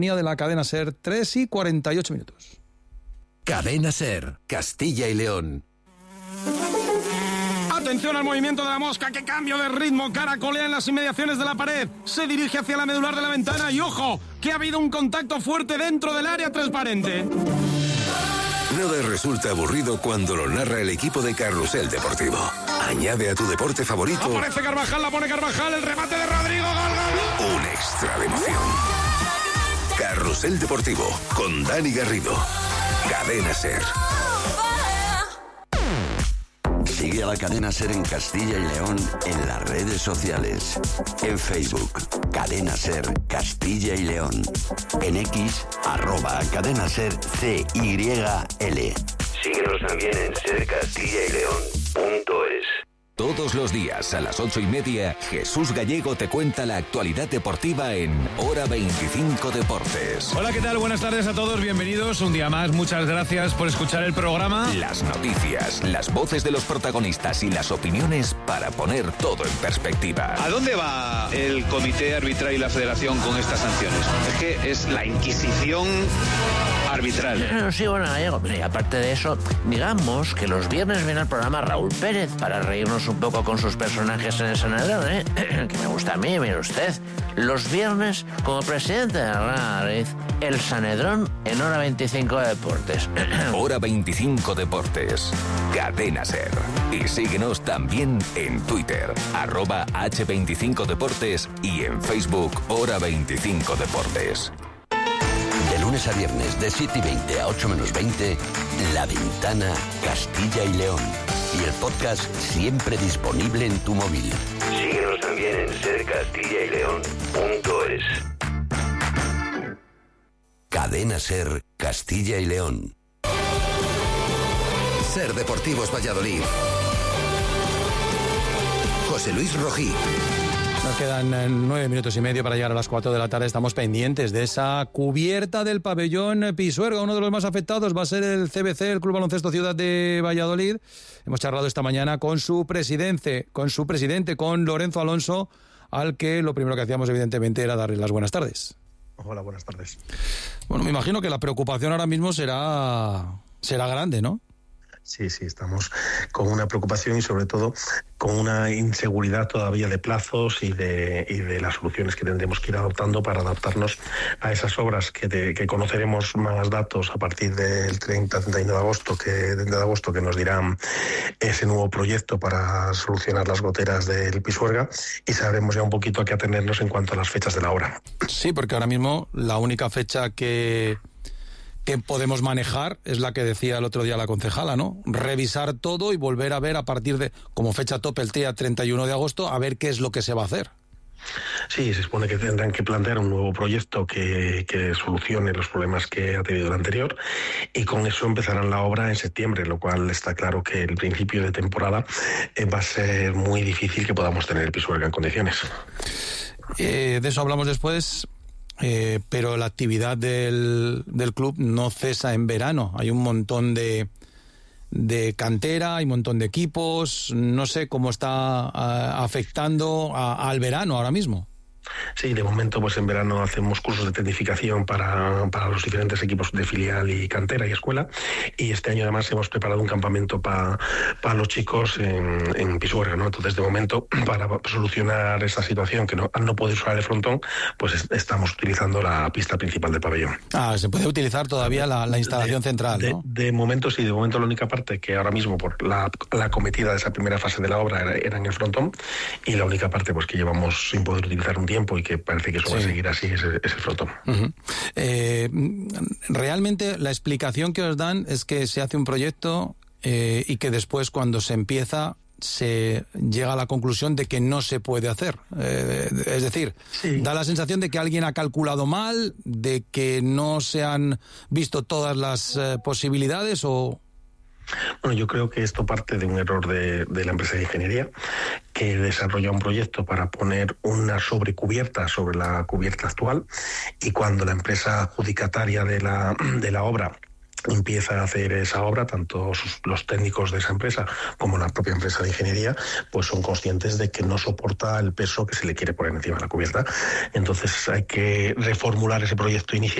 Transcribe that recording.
De la cadena SER, 3:48. Cadena SER, Castilla y León. Atención al movimiento de la mosca, que cambio de ritmo, caracolea en las inmediaciones de la pared, se dirige hacia la medular de la ventana y ojo, que ha habido un contacto fuerte dentro del área transparente. Nada resulta aburrido cuando lo narra el equipo de Carrusel Deportivo. Añade a tu deporte favorito. Aparece Carvajal, la pone Carvajal, el remate de Rodrigo, gol. Un extra de emoción. Carrusel Deportivo, con Dani Garrido. Cadena SER. Sigue a la cadena SER en Castilla y León en las redes sociales. En Facebook, Cadena SER Castilla y León. En X, @Cadena SER CYL. Síguenos también en sercastillaYleón.es. Todos los días a las 8:30, Jesús Gallego te cuenta la actualidad deportiva en Hora 25 Deportes. Hola, ¿qué tal? Buenas tardes a todos, bienvenidos un día más. Muchas gracias por escuchar el programa. Las noticias, las voces de los protagonistas y las opiniones para poner todo en perspectiva. ¿A dónde va el comité arbitral y la federación con estas sanciones? Es que es la Inquisición arbitral. Sí, bueno, Gallego, y aparte de eso, digamos que los viernes viene al programa Raúl Pérez para reírnos un poco con sus personajes en el Sanedrón, que me gusta a mí, mire usted. Los viernes, como presidente de la Madrid, el Sanedrón en Hora 25 Deportes. Hora 25 Deportes, Cadena SER. Y síguenos también en Twitter, @H25 Deportes y en Facebook, Hora 25 Deportes. De lunes a viernes, de 7:20 a 8:20, La Ventana, Castilla y León. Y el podcast siempre disponible en tu móvil. Síguenos también en sercastillaYleón.es. Cadena SER Castilla y León. SER Deportivos Valladolid. José Luis Rojí. Nos quedan 9 minutos y medio para llegar a las 4 de la tarde. Estamos pendientes de esa cubierta del pabellón Pisuerga. Uno de los más afectados va a ser el CBC, el Club Baloncesto Ciudad de Valladolid. Hemos charlado esta mañana con su presidente, con Lorenzo Alonso, al que lo primero que hacíamos evidentemente era darle las buenas tardes. Hola, buenas tardes. Bueno, me imagino que la preocupación ahora mismo será grande, ¿no? Sí, estamos con una preocupación y sobre todo con una inseguridad todavía de plazos y de las soluciones que tendremos que ir adoptando para adaptarnos a esas obras que conoceremos más datos a partir del 31 de agosto que nos dirán ese nuevo proyecto para solucionar las goteras del Pisuerga y sabremos ya un poquito a qué atenernos en cuanto a las fechas de la obra. Sí, porque ahora mismo la única fecha que podemos manejar es la que decía el otro día la concejala, ¿no? Revisar todo y volver a ver a partir de, como fecha tope el día 31 de agosto, a ver qué es lo que se va a hacer. Sí, se supone que tendrán que plantear un nuevo proyecto que solucione los problemas que ha tenido el anterior y con eso empezarán la obra en septiembre, lo cual está claro que el principio de temporada va a ser muy difícil que podamos tener el Pisuerga en condiciones. De eso hablamos después. Pero la actividad del club no cesa en verano. Hay un montón de cantera, hay un montón de equipos. No sé cómo está afectando al verano ahora mismo. Sí, de momento pues en verano hacemos cursos de tecnificación para los diferentes equipos de filial y cantera y escuela, y este año además hemos preparado un campamento para los chicos en Pisuerga, ¿no? Entonces de momento para solucionar esa situación que al no poder usar el frontón, pues estamos utilizando la pista principal del pabellón. Se puede utilizar todavía la instalación central, ¿no? De momento sí, de momento la única parte que ahora mismo por la acometida de esa primera fase de la obra era en el frontón, y la única parte pues que llevamos sin poder utilizar un tiempo y que parece que eso va a seguir así es el frontón. Uh-huh. Realmente la explicación que os dan es que se hace un proyecto y que después cuando se empieza se llega a la conclusión de que no se puede hacer. Es decir, da la sensación de que alguien ha calculado mal, de que no se han visto todas las posibilidades o... Bueno, yo creo que esto parte de un error de la empresa de ingeniería que desarrolla un proyecto para poner una sobrecubierta sobre la cubierta actual, y cuando la empresa adjudicataria de la obra empieza a hacer esa obra, tanto los técnicos de esa empresa como la propia empresa de ingeniería, pues son conscientes de que no soporta el peso que se le quiere poner encima de la cubierta. Entonces hay que reformular ese proyecto inicial